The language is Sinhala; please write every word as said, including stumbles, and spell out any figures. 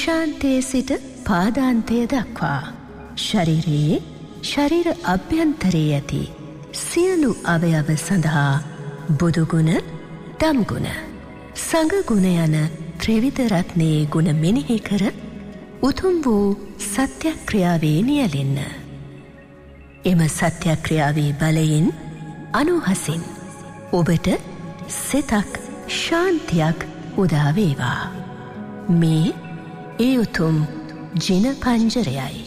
ශීර්ෂාන්තයේ සිට පාදාන්තය දක්වා ශරීරයේ ශරීර අභ්‍යන්තරයේ ඇති සියලු අවයව සඳහා බුදුගුණ, දම්ගුණ, සංඝගුණ යන ත්‍රිවිධ රත්නයේ ගුණ මෙනෙහි කර උතුම් වූ සත්‍යක්‍රියාවේ නියැලෙන්න. එම සත්‍යක්‍රියාවේ බලයෙන් අනුහසින් ඔබට සිතක් ශාන්තියක් උදා වේවා. මේ ඒ උතුම් ජින පංජරයයි.